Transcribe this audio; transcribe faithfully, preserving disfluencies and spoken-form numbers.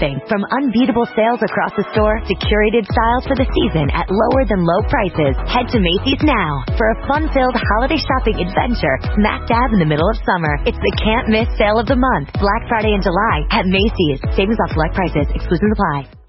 everything from unbeatable sales across the store to curated styles for the season at lower than low prices. Head to Macy's now for a fun-filled holiday shopping adventure smack dab in the middle of summer. It's the can't-miss sale of the month, Black Friday in July at Macy's. Savings off select prices. Exclusions apply.